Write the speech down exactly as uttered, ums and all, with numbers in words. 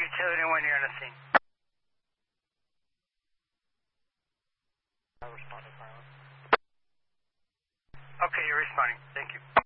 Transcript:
utility when you're on the scene. I responded, pilot. Okay, you're responding. Thank you.